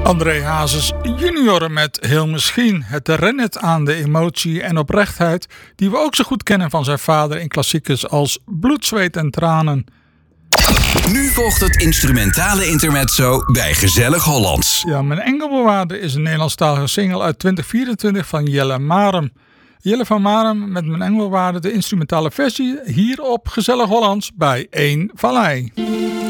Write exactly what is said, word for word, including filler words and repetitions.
André Hazes junior met Heel Misschien. Het herinnert aan de emotie en oprechtheid die we ook zo goed kennen van zijn vader in klassiekers als Bloed, Zweet en Tranen. Nu volgt het instrumentale intermezzo bij Gezellig Hollands. Ja, Mijn Engelbewaarder is een Nederlandstalige single uit twintig vierentwintig van Jelle Marem. Jelle van Marem met Mijn Engelbewaarder, de instrumentale versie, hier op Gezellig Hollands bij één Vallei.